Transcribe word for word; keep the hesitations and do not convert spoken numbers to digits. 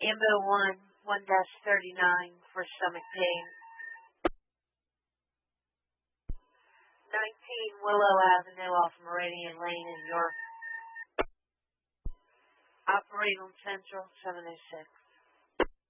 Ambo one, one dash thirty-nine for stomach pain. nineteen Willow Avenue off Meridian Lane in York. Operate on Central seven oh six.